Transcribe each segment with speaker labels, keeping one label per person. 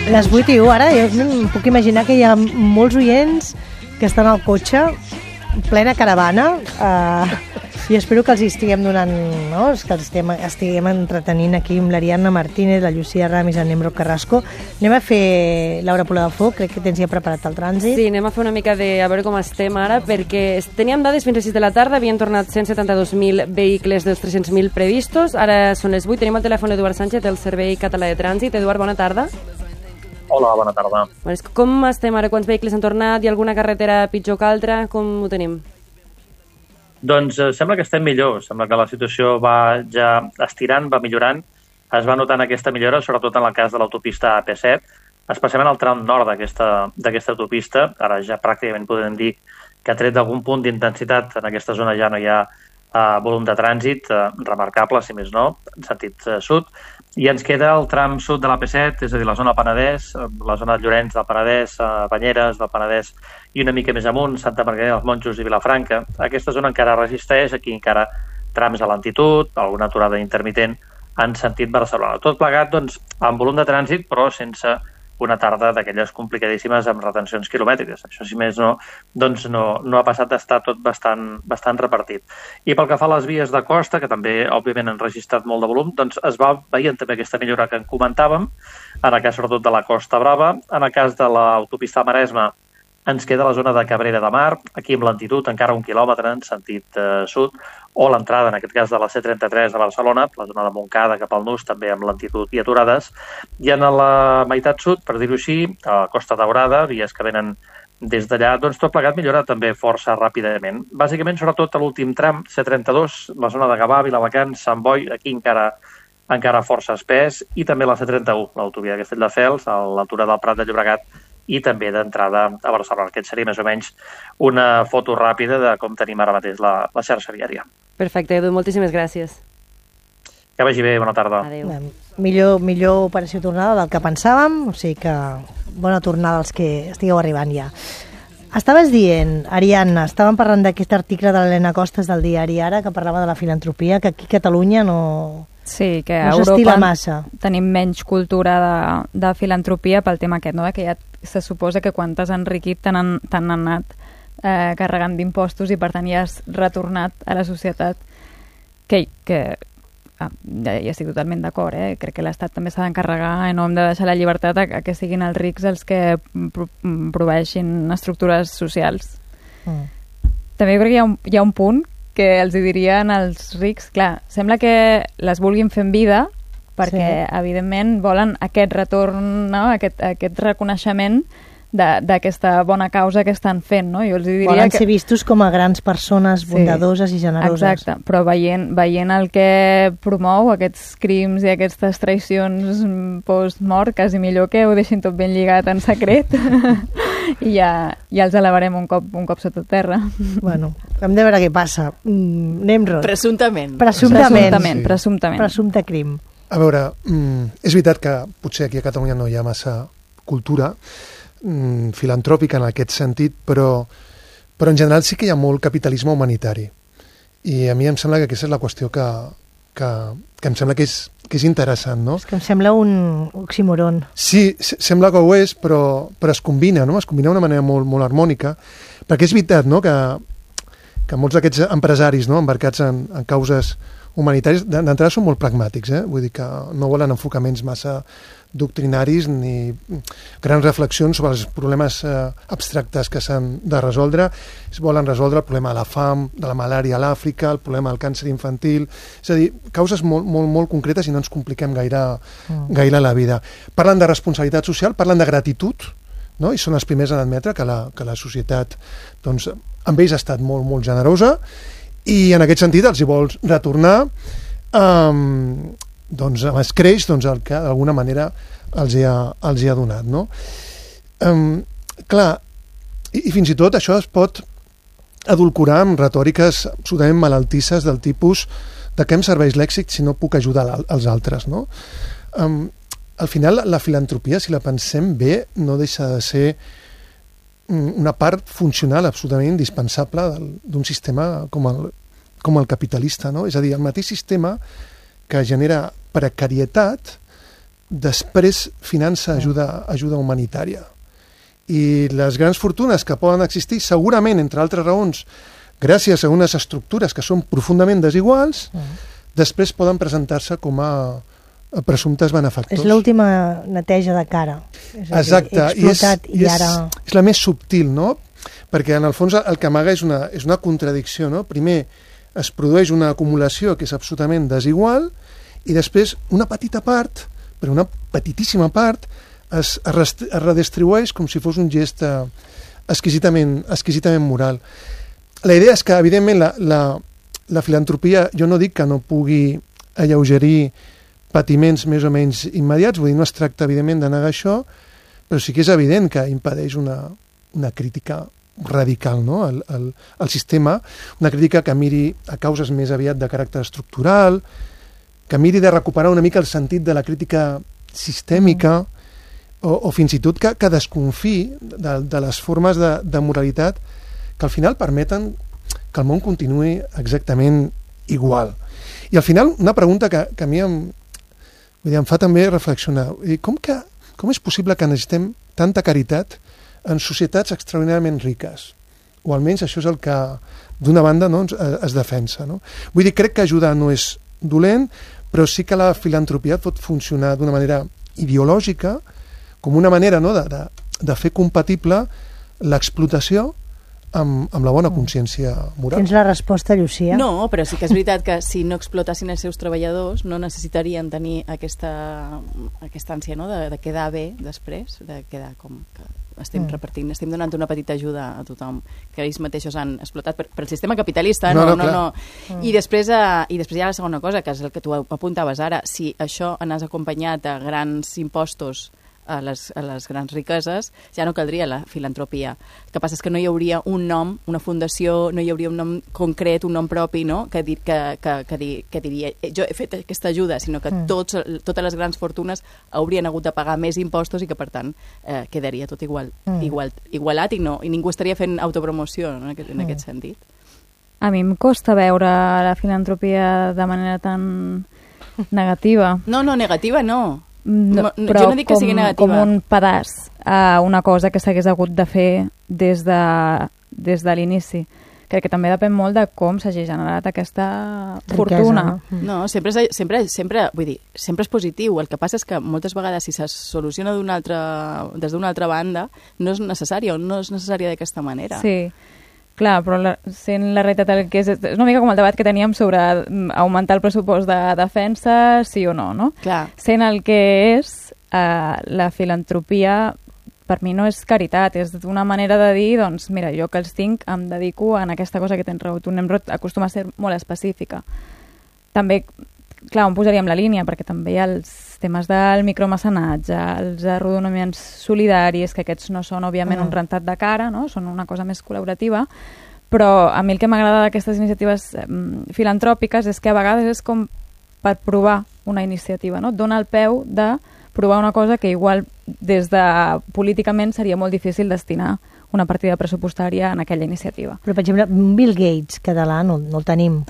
Speaker 1: Les 8 i 1, ara jo em puc imaginar que hi ha molts oients que estan al cotxe, plena caravana, i espero que els estiguem donant, no? Que els estiguem entretenint aquí amb l'Ariadna Martínez, la Llucia Ramis, el Nemro Carrasco. Anem a fer l'Hora Pola de Foc, crec que tens ja preparat el trànsit.
Speaker 2: Sí, anem a fer una mica a veure com estem ara, perquè teníem dades fins a 6 de la tarda, havien tornat 172.000 vehicles dels 300.000 previstos, ara són les 8, tenim el telèfon d'Eduard Sánchez del Servei Català de Trànsit. Eduard, bona tarda.
Speaker 3: Hola, bona tarda.
Speaker 2: Com estem ara? Quants vehicles han tornat? Hi ha alguna carretera pitjor que altra? Com ho tenim?
Speaker 3: Doncs sembla que estem millor. Sembla que la situació va ja estirant, va millorant. Es va notant aquesta millora, sobretot en el cas de l'autopista AP7, especialment al tram nord d'aquesta autopista. Ara ja pràcticament podem dir que ha tret d'algun punt d'intensitat. En aquesta zona ja no hi ha volum de trànsit remarcable, si més no, en sentit sud. I ens queda el tram sud de l'AP7, és a dir, la zona del Penedès, la zona de Llorenç del Penedès, Banyeres del Penedès i una mica més amunt, Santa Margarida dels Monjos i Vilafranca. Aquesta zona encara resisteix, aquí encara trams a lentitud, alguna aturada intermitent en sentit Barcelona. Tot plegat, doncs, amb volum de trànsit, però sense una tarda d'aquelles complicadíssimes amb retencions quilomètriques. Això, si més no, doncs no ha passat d'estar tot bastant repartit. I pel que fa a les vies de costa, que també, òbviament, han registrat molt de volum, doncs es va veient també aquesta millora que en comentàvem, en el cas sobretot de la Costa Brava. En el cas de l'autopista Maresme, ens queda la zona de Cabrera de Mar, aquí amb lentitud encara 1 quilòmetre en sentit sud, o l'entrada, en aquest cas, de la C33 de Barcelona, la zona de Montcada cap al Nus, també amb lentitud i aturades. I en la meitat sud, per dir-ho així, a la Costa Daurada, vies que venen des d'allà, doncs tot plegat millora també força ràpidament. Bàsicament, sobretot a l'últim tram, C32, la zona de Gavà, Viladecans, Sant Boi, aquí encara força espès, i també la C31, l'autovia de Castelldefels, a l'altura del Prat de Llobregat, i també d'entrada a Barcelona. Aquest seria més o menys una foto ràpida de com tenim ara mateix la xarxa viària.
Speaker 2: Perfecte, Edu, moltíssimes gràcies.
Speaker 3: Que vagi bé, bona tarda.
Speaker 2: Adéu.
Speaker 1: Millor operació tornada del que pensàvem, o sigui que bona tornada als que estigueu arribant ja. Estaves dient, Ariadna, estàvem parlant d'aquest article de l'Helena Costes del diari Ara, que parlava de la filantropia, que aquí a Catalunya no...
Speaker 4: Sí, que a
Speaker 1: Europa
Speaker 4: massa. Tenim menys cultura de filantropia pel tema aquest, no? Que ja se suposa que quan t'has enriquit t'han anat carregant d'impostos i per tant ja has retornat a la societat que ja estic totalment d'acord, crec que l'Estat també s'ha d'encarregar i no hem de deixar la llibertat a que siguin els rics els que proveeixin estructures socials. També crec que hi ha un punt que els dirien als rics, clar, sembla que les vulguin fer en vida perquè, evidentment, volen aquest retorn, no? aquest reconeixement d'aquesta bona causa que estan fent, no? Jo els diria
Speaker 1: volen ser vistos com a grans persones bondadoses i generoses.
Speaker 4: Exacte, però veient el que promou, aquests crims i aquestes traïcions post-mort, quasi millor que ho deixin tot ben lligat en secret i ja els elevarem un cop sota terra.
Speaker 1: Bueno, hem de veure què passa. Nemrod.
Speaker 5: Presumptament.
Speaker 1: Presumpte crim.
Speaker 6: A veure, és veritat que potser aquí a Catalunya no hi ha massa cultura filantròpica en aquest sentit, però en general sí que hi ha molt capitalisme humanitari. I a mi em sembla que aquesta és la qüestió que em sembla que és interessant, no?
Speaker 1: És que em sembla un oxímoron.
Speaker 6: Sí, sembla que ho és, però es combina, no? Es combina d'una manera molt, molt harmònica, perquè és veritat, no?, que molts d'aquests empresaris, no?, embarcats en causes humanitaris, d'entrada són molt pragmàtics, vull dir que no volen enfocaments massa doctrinaris ni grans reflexions sobre els problemes abstractes que s'han de resoldre. Volen resoldre el problema de la fam, de la malària a l'Àfrica, el problema del càncer infantil, és a dir, causes molt, molt, molt concretes i no ens compliquem gaire la vida. Parlen de responsabilitat social, parlen de gratitud, no? I són els primers a admetre que la societat, doncs, amb ells ha estat molt, molt generosa i en aquest sentit els hi vols retornar doncs amb escreix el que d'alguna manera els hi ha donat, no? Clar, i fins i tot això es pot edulcorar amb retòriques absolutament malaltisses del tipus de què em serveix l'èxit si no puc ajudar els altres, no? Al final la filantropia, si la pensem bé, no deixa de ser una part funcional absolutament indispensable d'un sistema com el capitalista, no? És a dir, el mateix sistema que genera precarietat després finança ajuda humanitària. I les grans fortunes que poden existir, segurament, entre altres raons, gràcies a unes estructures que són profundament desiguals, després poden presentar-se com a presumptes benefactors.
Speaker 1: És l'última neteja de cara.
Speaker 6: Exacte. És la més subtil, no? Perquè, en el fons, el que amaga és una contradicció, no? Primer, es produeix una acumulació que és absolutament desigual i després una petita part, però una petitíssima part, es redistribueix com si fos un gest exquisidament moral. La idea és que, evidentment, la filantropia, jo no dic que no pugui alleugerir patiments més o menys immediats, vull dir, no es tracta, evidentment, de negar això, però sí que és evident que impedeix una crítica radical, no? al sistema, una crítica que miri a causes més aviat de caràcter estructural, que miri de recuperar una mica el sentit de la crítica sistèmica, o fins i tot que desconfí de les formes de moralitat que al final permeten que el món continuï exactament igual. I al final, una pregunta que a mi em fa també reflexionar. Com és possible que necessitem tanta caritat en societats extraordinàriament riques? O almenys això és el que, d'una banda, no, es defensa. No? Vull dir, crec que ajudar no és dolent, però sí que la filantropia pot funcionar d'una manera ideològica, com una manera, no, de fer compatible l'explotació amb la bona consciència moral.
Speaker 1: Tens la resposta, Llucia?
Speaker 5: No, però sí que és veritat que si no explotessin els seus treballadors no necessitarien tenir aquesta ànsia, no, de quedar bé després, de quedar com que estem repartint, estem donant una petita ajuda a tothom, que ells mateixos han explotat per el sistema capitalista, no. I després hi ha la segona cosa, que és el que tu apuntaves ara, si això anés acompanyat de grans impostos a les grans riqueses, ja no caldria la filantropia. El que passa és que no hi hauria un nom, una fundació, no hi hauria un nom concret, un nom propi, no? que diria jo he fet aquesta ajuda, sinó que totes les grans fortunes haurien hagut de pagar més impostos i que, per tant, quedaria tot igualat i ningú estaria fent autopromoció, no? en aquest sentit.
Speaker 4: A mi em costa veure la filantropia de manera tan negativa.
Speaker 5: No, negativa no.
Speaker 4: Però
Speaker 5: jo no dic que sigui negativa.
Speaker 4: Com un pedaç a una cosa que s'hagués hagut de fer des de l'inici. Crec que també depèn molt de com s'hagi generat aquesta fortuna.
Speaker 5: No, sempre vull dir, sempre és positiu. El que passa és que moltes vegades si se soluciona des d'una altra banda no és necessària o no és necessària d'aquesta manera.
Speaker 4: Sí. Clar, però sent la realitat el que és una mica com el debat que teníem sobre augmentar el pressupost de defensa, sí o no, no?
Speaker 5: Clar.
Speaker 4: Sent el que és, la filantropia per mi no és caritat, és una manera de dir, doncs, mira, jo que els tinc em dedico en aquesta cosa que tens raó. Tu, Nemrod, acostuma a ser molt específica. També, clar, on posaríem la línia, perquè també hi ha els temes del micromecenatge, els arrodonaments solidaris, que aquests no són, òbviament, un rentat de cara, no? Són una cosa més col·laborativa, però a mi el que m'agrada d'aquestes iniciatives filantròpiques és que a vegades és com per provar una iniciativa, no? Et dona el peu de provar una cosa que igual des de políticament seria molt difícil destinar una partida pressupostària en aquella iniciativa.
Speaker 1: Però, per exemple, Bill Gates català no el tenim.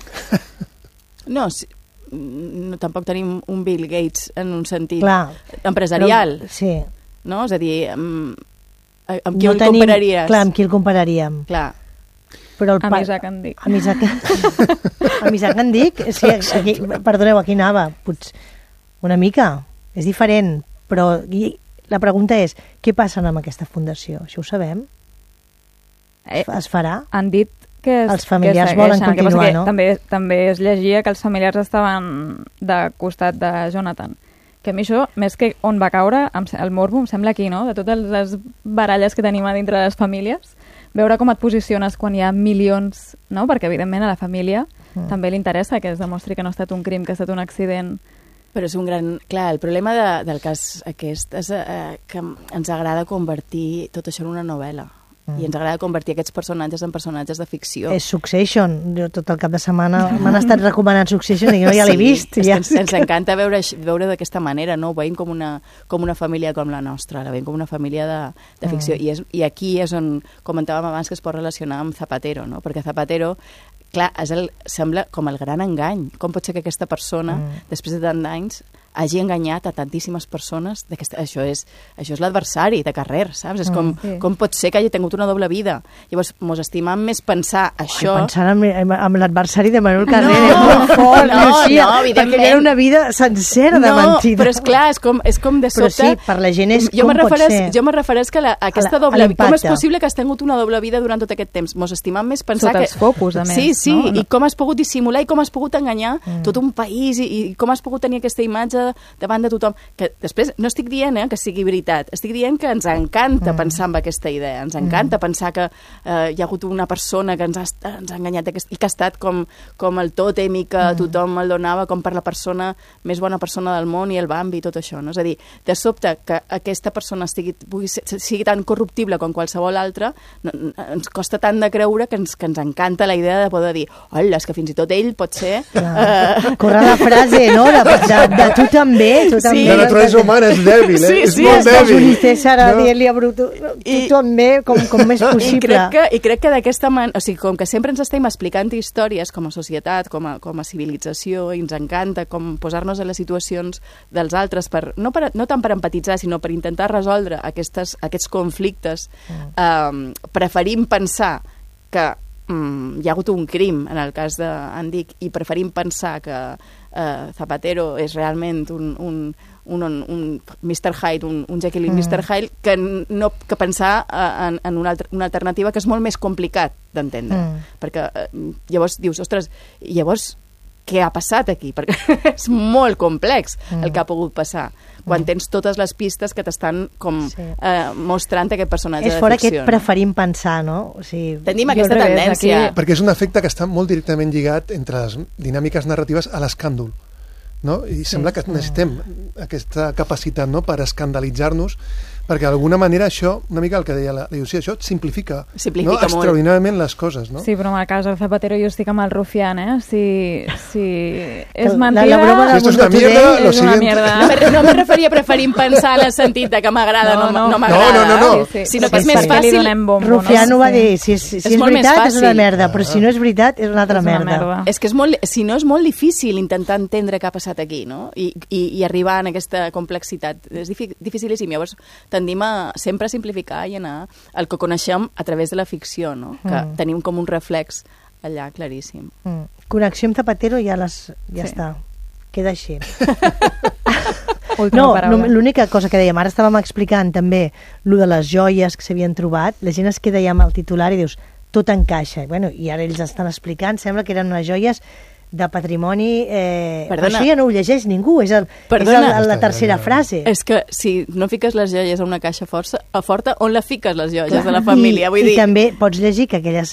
Speaker 5: No, tampoc tenim un Bill Gates en un sentit empresarial.
Speaker 1: Sí.
Speaker 5: No? És a dir, amb qui el compararies?
Speaker 1: Clar, amb qui el compararíem.
Speaker 5: Clar.
Speaker 1: Però
Speaker 4: amb Isaac Andic.
Speaker 1: Amb Isaac Andic? Sí, perdoneu, aquí anava. Una mica. És diferent. Però la pregunta és, què passa amb aquesta fundació? Això ho sabem? Es farà?
Speaker 4: Han dit que
Speaker 1: els familiars volen continuar, no?
Speaker 4: També es llegia que els familiars estaven de costat de Jonathan. Que a mi això, més que on va caure, el morbo em sembla aquí, no? De totes les baralles que tenim a dintre de les famílies, veure com et posiciones quan hi ha milions, no? Perquè, evidentment, a la família també li interessa que es demostri que no ha estat un crim, que ha estat un accident.
Speaker 5: Però és un gran... Clar, el problema del cas aquest és que ens agrada convertir tot això en una novel·la. I ens agrada convertir aquests personatges en personatges de ficció.
Speaker 1: És Succession. Jo tot el cap de setmana m'han estat recomanant Succession i jo ja l'he vist.
Speaker 5: Ja. Ens encanta veure d'aquesta manera, no? Ho veiem com una família com la nostra, la veiem com una família de ficció. I aquí és on comentàvem abans que es pot relacionar amb Zapatero, no? Perquè Zapatero, clar, sembla com el gran engany. Com pot ser que aquesta persona, després de tant d'anys, hagi enganyat a tantíssimes persones. Això és l'adversari de carrer, saps? És com pot ser que hagi tingut una doble vida. Llavors, mos estimam més pensar això...
Speaker 1: Pensar en l'adversari de Manuel Carrer és molt fort, evidentment. Perquè era una vida sencera de mentida.
Speaker 5: Però és clar, és com de sobte...
Speaker 1: Però sí, per la gent és com pot ser.
Speaker 5: Jo me refereix que aquesta doble vida... Com és possible que has tingut una doble vida durant tot aquest temps? Mos estimam més pensar
Speaker 4: que... Sota els focus, a més.
Speaker 5: Sí, i com has pogut dissimular i com has pogut enganyar tot un país i com has pogut tenir aquesta imatge davant de tothom. Que després no estic dient que sigui veritat, estic dient que ens encanta pensar en aquesta idea, ens encanta pensar que hi ha hagut una persona que ens ha enganyat i que ha estat com el tòtem i que tothom el donava com per la persona més bona persona del món i el Bambi i tot això. No? És a dir, de sobte que aquesta persona sigui tan corruptible com qualsevol altra, ens costa tant de creure que ens encanta la idea de poder dir, hola, és que fins i tot ell pot ser...
Speaker 1: Corre la frase, no? De tu també.
Speaker 6: Sí. La naturalesa humana és dèbil, és molt dèbil.
Speaker 1: Sí, Sara, dient-li a Bruto, tu també, com més possible.
Speaker 5: I crec que d'aquesta manera, o sigui, com que sempre ens estem explicant històries com a societat, com a civilització, i ens encanta com posar-nos en les situacions dels altres, no tant per empatitzar, sinó per intentar resoldre aquests conflictes, preferim pensar que hi ha hagut un crim en el cas d'Andic i preferim pensar que Zapatero és realment un Mr. Hyde, un Jekyll i Mr. Hyde, que pensar en una alternativa que és molt més complicat d'entendre. Perquè llavors dius, ostres, llavors què ha passat aquí? Perquè és molt complex el que ha pogut passar quan tens totes les pistes que t'estan com mostrant aquest personatge de ficció.
Speaker 1: És fora aquest preferim pensar, no? O sigui,
Speaker 5: tenim aquesta tendència.
Speaker 6: Perquè és un efecte que està molt directament lligat entre les dinàmiques narratives a l'escàndol. No? I sembla que necessitem aquesta capacitat, no?, per escandalitzar-nos, perquè d'alguna manera això, una mica el que deia la Llucia, això simplifica no? Extraordinàriament les coses, no?
Speaker 4: Sí, però en el cas del Zapatero jo estic amb el Rufián, Si és mentida...
Speaker 1: La broma del
Speaker 6: Esto es una mierda, lo
Speaker 4: és una mierda.
Speaker 5: No me referia a preferir pensar en el sentit que m'agrada o no m'agrada.
Speaker 6: No.
Speaker 5: Sinó que és més fàcil...
Speaker 1: Rufián ho va dir, si és veritat és una merda, però si no és veritat és una altra merda.
Speaker 5: És que si no és molt difícil intentar entendre què ha passat aquí, no? I arribar en aquesta complexitat. És dificilíssim. Llavors tendim a sempre simplificar i anar el que coneixem a través de la ficció, no? Que tenim com un reflex allà claríssim.
Speaker 1: Connexió amb Zapatero ja està. Queda així. L'única cosa que dèiem, ara estàvem explicant també lo de les joies que s'havien trobat, la gent es queda ja amb el titular i dius, tot encaixa. I ara ells estan explicant, sembla que eren unes joies de patrimoni... Això ja no ho llegeix ningú, és la tercera frase.
Speaker 5: És que si no fiques les joies a una caixa forta, on la fiques les joies de la família?
Speaker 1: I també pots llegir que aquella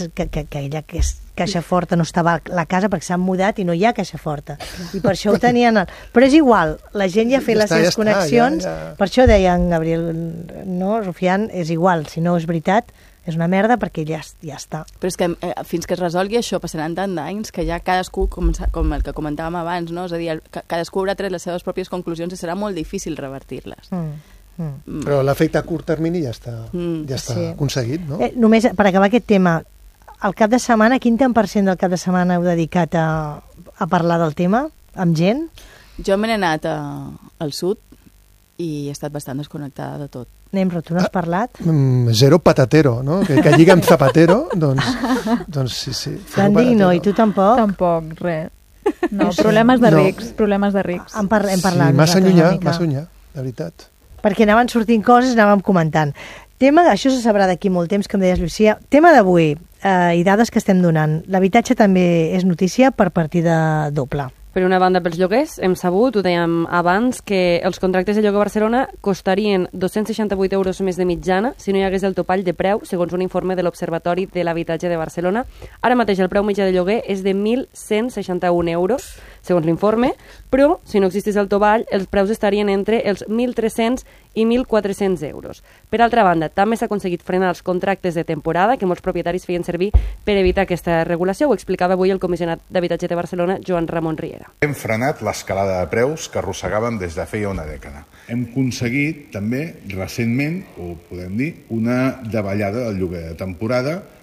Speaker 1: caixa forta no estava a la casa perquè s'han mudat i no hi ha caixa forta. I per això ho tenien... Però és igual, la gent ja ha fet les seves connexions, per això deia en Gabriel, no, Rufián, és igual, si no és veritat, és una merda perquè ja està.
Speaker 5: Però és que fins que es resolgui això passaran tant d'anys que ja cadascú, com el que comentàvem abans, no? És a dir, cadascú haurà tret les seves pròpies conclusions i serà molt difícil revertir-les.
Speaker 6: Però l'efecte a curt termini ja està aconseguit, no?
Speaker 1: Només per acabar aquest tema, el cap de setmana, quin tant per cent del cap de setmana heu dedicat a parlar del tema amb gent?
Speaker 5: Jo me n'he anat al sud i he estat bastant desconnectada de tot.
Speaker 1: Però tu no has parlat?
Speaker 6: Zero patatero, no? Que lliga amb Zapatero, doncs sí.
Speaker 1: L'Andic no, i tu tampoc?
Speaker 4: Tampoc, res. No, problemes de rics.
Speaker 1: Hem parlat.
Speaker 6: Sí, massa llunyà, de veritat.
Speaker 1: Perquè anaven sortint coses, anàvem comentant. Això se sabrà d'aquí molt temps, com deies, Llucia. Tema d'avui, i dades que estem donant. L'habitatge també és notícia per partida doble.
Speaker 2: Per una banda, pels lloguers, hem sabut, ho dèiem abans, que els contractes de lloguer a Barcelona costarien 268 euros més de mitjana si no hi hagués el topall de preu, segons un informe de l'Observatori de l'Habitatge de Barcelona. Ara mateix el preu mitjà de lloguer és de 1.161 euros, segons l'informe, però si no existís el topall, els preus estarien entre els 1.300 i 1.400 euros. Per altra banda, també s'ha aconseguit frenar els contractes de temporada que molts propietaris feien servir per evitar aquesta regulació. Ho explicava avui el comissionat d'Habitatge de Barcelona, Joan Ramon Riera.
Speaker 7: Hem frenat l'escalada de preus que arrossegàvem des de feia una dècada. Hem aconseguit també recentment, o podem dir, una davallada del lloguer de temporada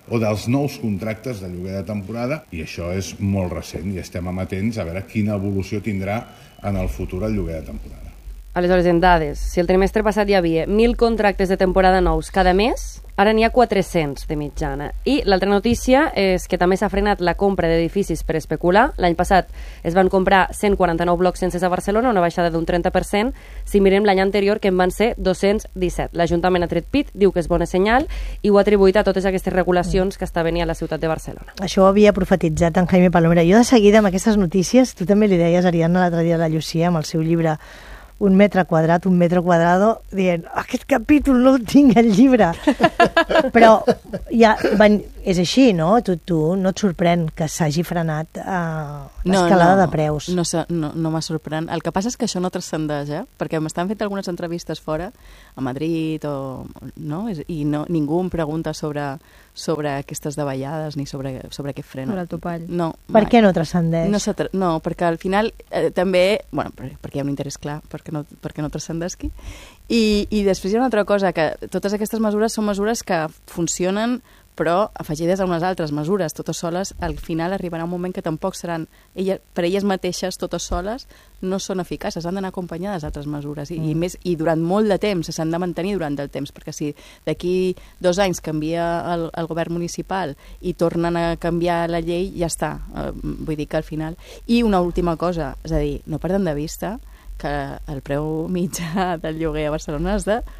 Speaker 7: o dels nous contractes de lloguer de temporada, i això és molt recent i estem amatents a veure quina evolució tindrà en el futur el lloguer de temporada.
Speaker 2: Aleshores, en dades, si el trimestre passat hi havia 1.000 contractes de temporada nous cada mes, ara n'hi ha 400 de mitjana. I l'altra notícia és que també s'ha frenat la compra d'edificis per especular. L'any passat es van comprar 149 blocs senses a Barcelona, una baixada d'un 30%. Si mirem l'any anterior, que en van ser 217. L'Ajuntament ha tret pit, diu que és bona senyal, i ho ha atribuït a totes aquestes regulacions que està venint a la ciutat de Barcelona.
Speaker 1: Això ho havia profetitzat en Jaime Palomera. Jo de seguida, amb aquestes notícies, tu també li deies, Ariadna, l'altre dia a la Llucia, amb el seu llibre un metro quadrado, dient, aquest capítol no el tinc al llibre. Però ja és així, no? Tu no et sorprèn que s'hagi frenat l'escalada de preus.
Speaker 5: No m'ha sorprèn. El que passa és que això no transcendeix, perquè m'estan fent algunes entrevistes fora, a Madrid, i ningú em pregunta sobre aquestes davallades ni sobre què frena.
Speaker 4: Sobre el topall.
Speaker 5: No.
Speaker 1: Per què no transcendeix?
Speaker 5: No, perquè al final també, perquè hi ha un interès clar, perquè no transcendesqui. I després hi ha una altra cosa, que totes aquestes mesures són mesures que funcionen, però afegides a unes altres mesures, totes soles, al final arribarà un moment que tampoc seran, per elles mateixes, totes soles, no són eficaces, han d'anar acompanyades d'altres mesures, i durant molt de temps, s'han de mantenir durant el temps, perquè si d'aquí 2 anys canvia el govern municipal i tornen a canviar la llei, ja està. Vull dir que al final... I una última cosa, és a dir, no perdem de vista que el preu mitjà del lloguer a Barcelona és de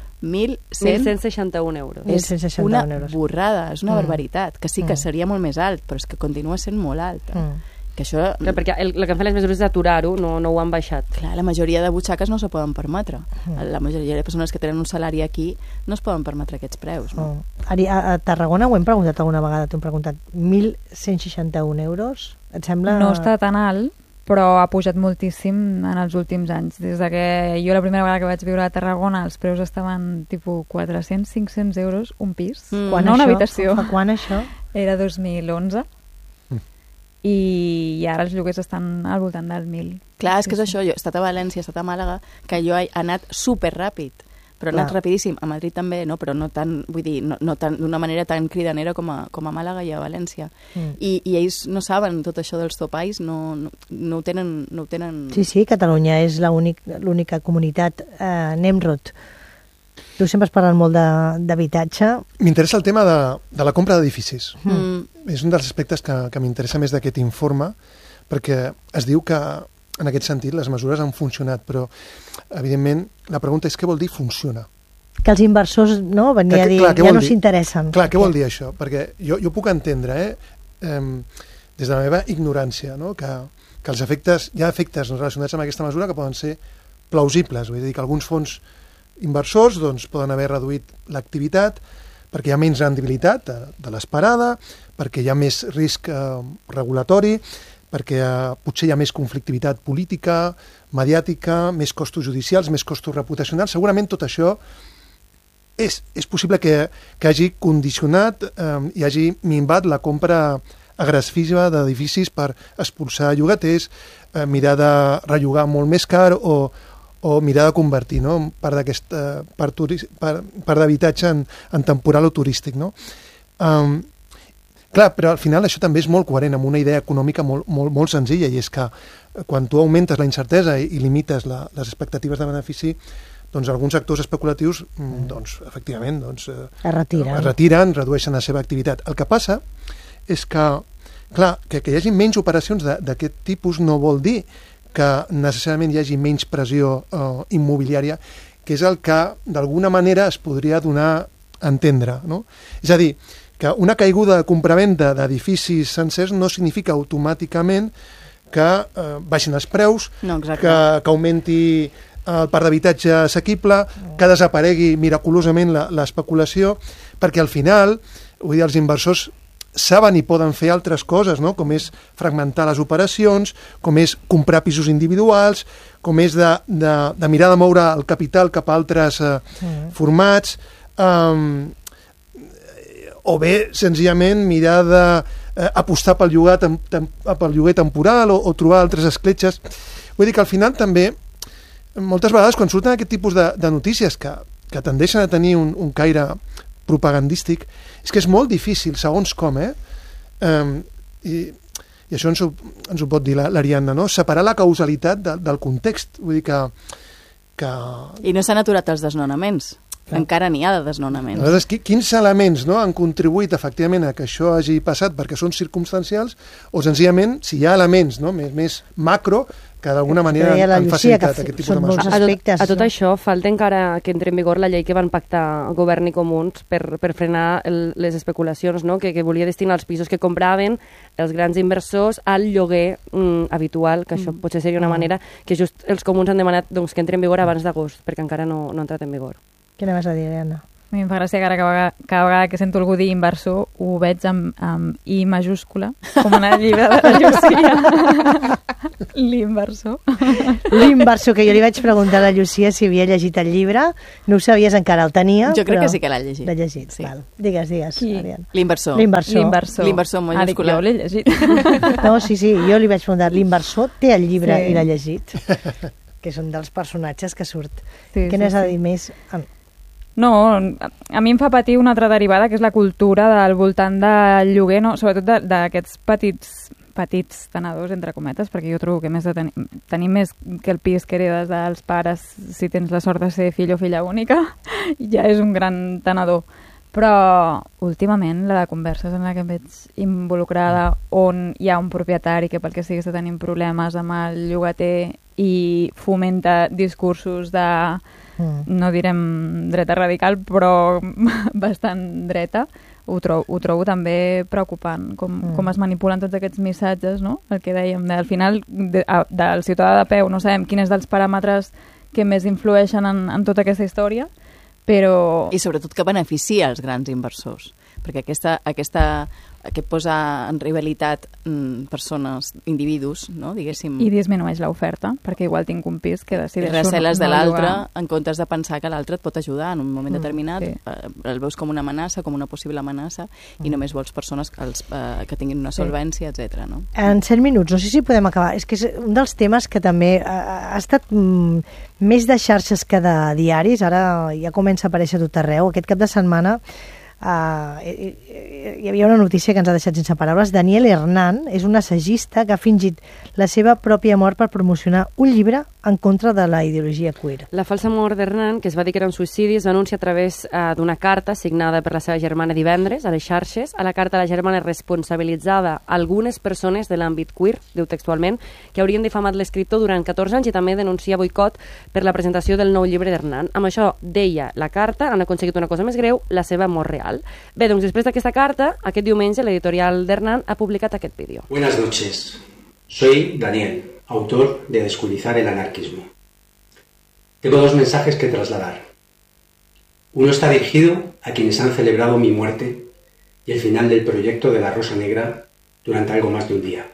Speaker 2: 1.161 euros.
Speaker 5: És una borrada, és una barbaritat, que sí que seria molt més alt, però és que continua sent molt alt. Que això...
Speaker 2: Clar, perquè el que han fet les mesures és aturar-ho, no ho han baixat.
Speaker 5: Clar, la majoria de butxaques no s'ho poden permetre. La majoria de persones que tenen un salari aquí no es poden permetre aquests preus. No?
Speaker 1: A Tarragona ho hem preguntat alguna vegada, t'ho hem preguntat, 1.161 euros, et sembla...
Speaker 4: No està tan alt, però ha pujat moltíssim en els últims anys. Des de que jo la primera vegada que vaig viure a Tarragona els preus estaven tipus 400-500 euros un pis, no una habitació.
Speaker 1: Quan això?
Speaker 4: Era 2011. I ara els lloguers estan al voltant del 1.000.
Speaker 5: Clar, és que és això, jo he estat a València, he estat a Màlaga, que jo he anat superràpid, però he anat rapidíssim. A Madrid també, no? Però no tan, vull dir, no tan, d'una manera tan cridanera com a Màlaga i a València. I ells no saben tot això dels topalls, no ho tenen...
Speaker 1: Sí, Catalunya és l'única comunitat Nemrod. Tu sempre has parlat molt d'habitatge.
Speaker 6: M'interessa el tema de la compra d'edificis. És un dels aspectes que m'interessa més d'aquest informe, perquè es diu que en aquest sentit les mesures han funcionat, però evidentment la pregunta és què vol dir funciona?
Speaker 1: Que els inversors venien a dir ja no s'interessen.
Speaker 6: Clar, què vol dir això? Perquè jo puc entendre, des de la meva ignorància, que els efectes, hi ha efectes relacionats amb aquesta mesura que poden ser plausibles, vull dir que alguns fons inversors poden haver reduït l'activitat perquè hi ha menys rendibilitat de l'esperada, perquè hi ha més risc regulatori, perquè potser hi ha més conflictivitat política, mediàtica, més costos judicials, més costos reputacionals. Segurament tot això és possible que hagi condicionat i hagi minvat la compra agressiva d'edificis per expulsar llogaters, mirar de rellogar molt més car o mirar de convertir part d'habitatge en temporal o turístic. Clar, però al final això també és molt coherent amb una idea econòmica molt senzilla, i és que quan tu augmentes la incertesa i limites les expectatives de benefici, doncs alguns actors especulatius efectivament es retiren, redueixen la seva activitat. El que passa és que, clar, que hi hagi menys operacions d'aquest tipus no vol dir que necessàriament hi hagi menys pressió immobiliària, que és el que d'alguna manera es podria donar a entendre. És a dir, que una caiguda de compravenda d'edificis sencers no significa automàticament que baixin els preus, que augmenti el parc d'habitatge assequible, que desaparegui miraculosament l'especulació, perquè al final, vull dir, els inversors saben i poden fer altres coses, com és fragmentar les operacions, com és comprar pisos individuals, com és de mirar de moure el capital cap a altres formats, o bé, senzillament, mirar d'apostar pel lloguer temporal o trobar altres escletxes. Vull dir que al final també, moltes vegades, quan surten aquest tipus de notícies que tendeixen a tenir un caire propagandístic, és que és molt difícil, segons com, i això ens ho pot dir l'Ariadna, no? Separar la causalitat del context, vull dir que...
Speaker 5: I no s'han aturat els desnonaments. Encara n'hi ha de desnonaments.
Speaker 6: Aleshores, quins elements han contribuït efectivament a que això hagi passat perquè són circumstancials o senzillament si hi ha elements més macro que d'alguna manera han facilitat aquest tipus de mesures.
Speaker 2: A tot això falta encara que entre en vigor la llei que van pactar el govern i comuns per frenar les especulacions, no? que volia destinar els pisos que compraven els grans inversors al lloguer habitual, que això potser seria una manera que just els comuns han demanat que entre en vigor abans d'agost, perquè encara no ha entrat en vigor.
Speaker 1: Què anaves a dir, Anna?
Speaker 4: A mi em fa gràcia que cada vegada que sento algú dir inversor ho veig amb I majúscula, com en el llibre de la Llucia. L'inversor.
Speaker 1: L'inversor, que jo li vaig preguntar a la Llucia si havia llegit el llibre. No ho sabies encara, el tenia.
Speaker 5: Jo crec que sí que l'ha llegit.
Speaker 1: L'ha llegit,
Speaker 5: sí.
Speaker 1: Val. Digues,
Speaker 5: Ariadna. L'inversor.
Speaker 4: L'inversor
Speaker 5: en majúscula.
Speaker 4: Jo l'he llegit.
Speaker 1: No, sí, jo li vaig preguntar, l'inversor té el llibre i l'ha llegit. Que són dels personatges que surt. Què n'has a dir més?
Speaker 4: No, a mi em fa patir una altra derivada, que és la cultura del voltant del lloguer, no? Sobretot d'aquests petits tenedors, entre cometes, perquè jo trobo que més de tenir més que el pis que heredes dels pares, si tens la sort de ser fill o filla única, ja és un gran tenedor. Però últimament la de converses en la que em veig involucrada on hi ha un propietari que pel que sigui està tenint problemes amb el llogater i fomenta discursos de, no direm dreta radical, però bastant dreta, ho trobo també preocupant, com es manipulen tots aquests missatges, no? El que dèiem, al final del ciutadà de peu no sabem quin és dels paràmetres que més influeixen en tota aquesta història, però...
Speaker 5: I sobretot que beneficia els grans inversors, perquè aquest posa en rivalitat persones, individus, no? Diguéssim.
Speaker 4: I disminueix l'oferta, perquè igual tinc un pis que decideixo...
Speaker 5: Receles de l'altre, en comptes de pensar que l'altre et pot ajudar en un moment determinat, el veus com una amenaça, com una possible amenaça, i només vols persones que tinguin una solvència, etc. No?
Speaker 1: En 7 minuts, no sé si podem acabar. És que és un dels temes que també ha estat més de xarxes que de diaris, ara ja comença a aparèixer a tot arreu. Aquest cap de setmana hi havia una notícia que ens ha deixat sense paraules. Daniel Hernán és un assagista que ha fingit la seva pròpia mort per promocionar un llibre en contra de la ideologia queer.
Speaker 2: La falsa mort d'Hernán, que es va dir que era un suïcidi, es va anunciar a través d'una carta signada per la seva germana divendres a les xarxes. A la carta la germana responsabilitzava algunes persones de l'àmbit queer, diu textualment, que haurien difamat l'escriptor durant 14 anys i també denuncia boicot per la presentació del nou llibre d'Hernán. Amb això, deia la carta, han aconseguit una cosa més greu, la seva mort real. Bé, doncs després d'aquesta carta, aquest diumenge l'editorial d'Hernán ha publicat aquest vídeo.
Speaker 8: Buenas noches. Soy Daniel, autor de Descuelizar el anarquismo. Tengo 2 mensajes que trasladar. Uno está dirigido a quienes han celebrado mi muerte y el final del proyecto de la Rosa Negra durante algo más de un día.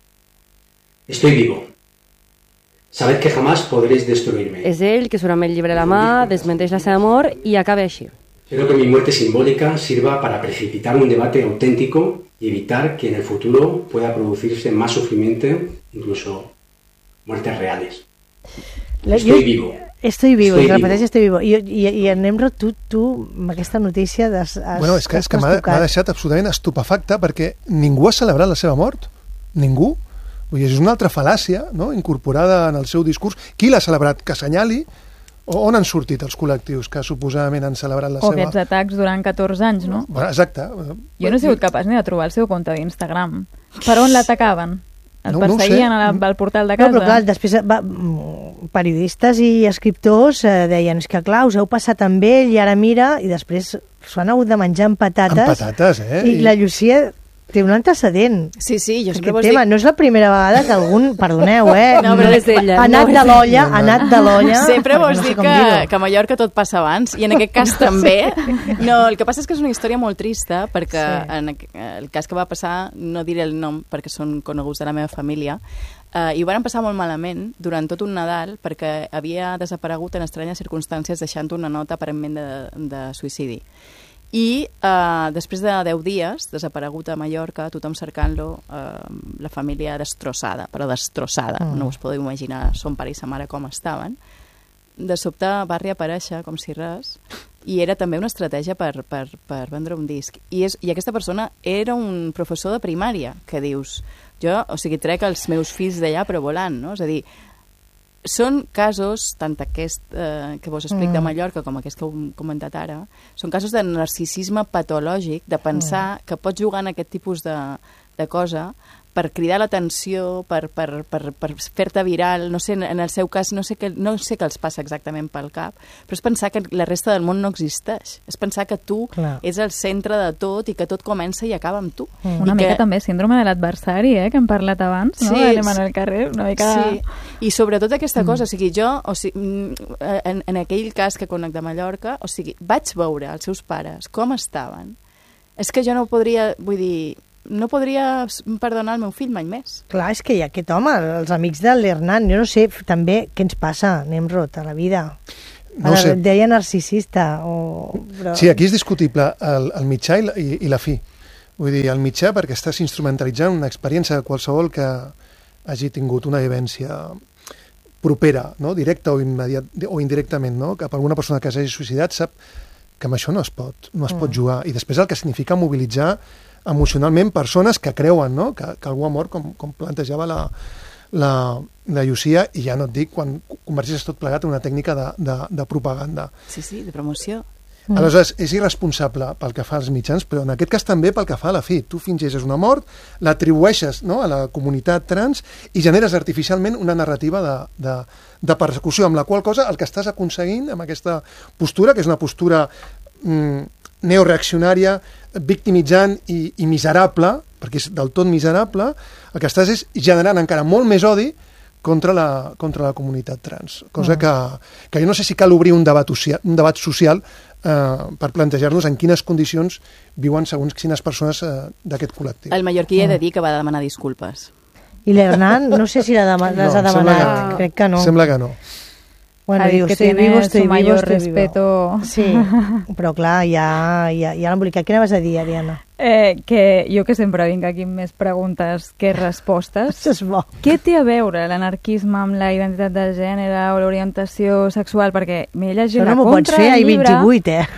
Speaker 8: Estoy vivo. Sabed que jamás podréis destruirme.
Speaker 2: És ell que surt amb el llibre a la mà, desmenteix la seva mort i acaba així.
Speaker 8: Espero que mi muerte simbólica sirva para precipitar un debate auténtico y evitar que en el futuro pueda producirse más sufrimiento, incluso muertes reales. Estoy vivo.
Speaker 1: Estoy vivo, repeteix, estoy vivo. I en Nemro, tu amb aquesta notícia
Speaker 6: Bueno, és que m'ha deixat absolutament estupefacte perquè ningú ha celebrat la seva mort. Ningú. Vull dir, és una altra fal·làcia, no?, incorporada en el seu discurs. Qui l'ha celebrat? Que assenyali. On han sortit els col·lectius que suposadament han celebrat la seva...
Speaker 4: O aquests atacs durant 14 anys, no?
Speaker 6: Bueno, exacte.
Speaker 4: Jo no he sigut capaç ni de trobar el seu compte d'Instagram. Per on l'atacaven? El perseguien al portal de casa?
Speaker 1: No, però clar, després periodistes i escriptors deien que clar, us heu passat amb ell i ara mira, i després s'ho han hagut de menjar amb patates.
Speaker 6: Amb patates,
Speaker 1: I la Llucia té un antecedent.
Speaker 5: Sí, jo sempre
Speaker 1: vols dir... No és la primera vegada que algun, perdoneu,
Speaker 2: no, però és ella.
Speaker 1: Ha anat de l'olla.
Speaker 5: Sempre vols dir que a Mallorca tot passa abans, i en aquest cas també. No, el que passa és que és una història molt trista, perquè en el cas que va passar, no diré el nom perquè són coneguts de la meva família, i ho van passar molt malament durant tot un Nadal perquè havia desaparegut en estranyes circumstàncies deixant una nota aparentment de suïcidi. I després de 10 dies, desaparegut a Mallorca, tothom cercant-lo, la família destrossada, però destrossada, no us podeu imaginar son pare i sa mare com estaven, de sobte va reaparèixer com si res, i era també una estratègia per vendre un disc. I aquesta persona era un professor de primària, que dius, trec els meus fills d'allà però volant, no? És a dir, són casos, tant aquest que vos explic de Mallorca com aquest que heu comentat ara, són casos de narcisisme patològic, de pensar que pots jugar en aquest tipus de cosa per cridar l'atenció, per fer-te viral, no sé, en el seu cas, no sé què els passa exactament pel cap, però és pensar que la resta del món no existeix. És pensar que tu ets el centre de tot i que tot comença i acaba amb tu.
Speaker 4: Una mica també síndrome de l'adversari, que hem parlat abans, no? De l'Emanuel Carrer, una mica...
Speaker 5: Sí, i sobretot aquesta cosa, en aquell cas que conec de Mallorca, vaig veure els seus pares com estaven. És que jo no podria, no podria perdonar el meu fill mai més.
Speaker 1: Clar, és que hi ha aquest home, els amics de l'Hernán, jo no sé també què ens passa, Nemrod, a la vida. No sé. Deia narcisista. Però...
Speaker 6: Sí, aquí és discutible el mitjà i la fi. Vull dir, el mitjà perquè estàs instrumentalitzant una experiència de qualsevol que hagi tingut una vivència propera, no? Directa o indirectament, no? Cap a alguna persona que s'hagi suïcidat sap que amb això no es pot jugar. I després el que significa mobilitzar emocionalment persones que creuen, no? Que algú ha mort, com plantejava la Llucia, i ja no et dic quan converteixes tot plegat en una tècnica de propaganda.
Speaker 5: Sí, de promoció.
Speaker 6: Aleshores, és irresponsable pel que fa als mitjans, però en aquest cas també pel que fa a la fi. Tu fingeixes una mort, l'atribueixes, no?, a la comunitat trans i generes artificialment una narrativa de persecució, amb la qual cosa el que estàs aconseguint amb aquesta postura, que és una postura neoreaccionària, victimitzant i miserable, perquè és del tot miserable, el que estàs és generant encara molt més odi contra la comunitat trans. Cosa que jo no sé si cal obrir un debat social per plantejar-nos en quines condicions viuen segons quines persones d'aquest col·lectiu.
Speaker 5: El mallorquí he de dir que va demanar disculpes.
Speaker 1: I l'Hernán, no sé si les ha demanat, crec que no.
Speaker 6: Sembla que no.
Speaker 1: Bueno,
Speaker 4: ha dit que tiene su mayor respeto.
Speaker 1: Sí, però clar, ja l'ha embolicat. Què anaves a dir, Ariana?
Speaker 4: Que jo que sempre vinc aquí amb més preguntes que respostes.
Speaker 1: Això és bo.
Speaker 4: Què té a veure l'anarquisme amb la identitat de gènere o l'orientació sexual? Perquè m'he llegit la contra del llibre...
Speaker 1: No m'ho pots fer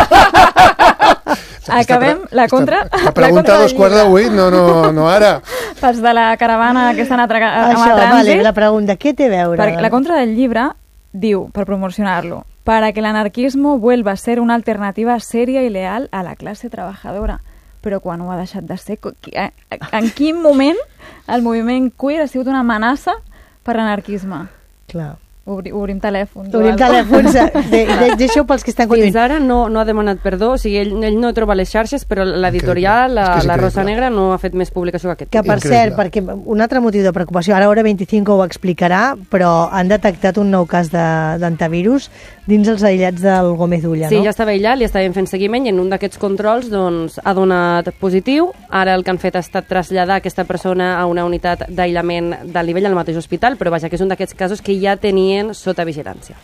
Speaker 1: a 28,
Speaker 4: Acabem la contra...
Speaker 6: La pregunta a 7:45, no ara.
Speaker 4: Pas de la caravana que estan amb el trànsit.
Speaker 1: Això, vale, la pregunta, què té a veure?
Speaker 4: La contra del llibre diu, per promocionar-lo, para que el anarquismo vuelva a ser una alternativa seria i leal a la classe trabajadora. Però quan ho ha deixat de ser, en quin moment el moviment queer ha sigut una amenaça per l'anarquisme?
Speaker 1: Clar.
Speaker 4: Obrim telèfons.
Speaker 1: Obrim telèfons. Deixeu pels que estan
Speaker 2: Fins ara no ha demanat perdó, o sigui, ell no troba les xarxes, però l'editorial, la Rosa Negra, no ha fet més publicació que aquest.
Speaker 1: Que per cert, perquè un altre motiu de preocupació, ara Hora 25 ho explicarà, però han detectat un nou cas d'antivirus dins els aïllats del Gómez Ulla, no?
Speaker 2: Sí, ja estava aïllat, li estàvem fent seguiment i en un d'aquests controls doncs, ha donat positiu. Ara el que han fet ha estat traslladar aquesta persona a una unitat d'aïllament del nivell del mateix hospital, però vaja, que és un d'aquests casos que ja tenien sota vigilància.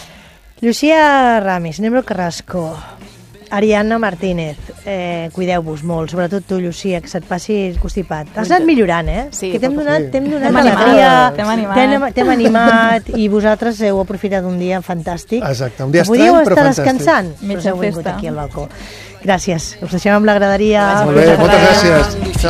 Speaker 1: Llucia Ramis, Nemrod Carrasco, Ariana Martínez, cuideu-vos molt, sobretot tu, Llucia, que se't passi constipat. Has anat millorant,
Speaker 5: Sí.
Speaker 1: Que t'hem donat alegria, t'hem animat i vosaltres heu aprofitat un dia fantàstic.
Speaker 6: Exacte, un dia
Speaker 1: estrany, però fantàstic. Podíeu estar descansant,
Speaker 4: però
Speaker 1: heu vingut aquí al balcó. Gràcies, us deixem amb la graderia.
Speaker 6: Molt bé, moltes gràcies.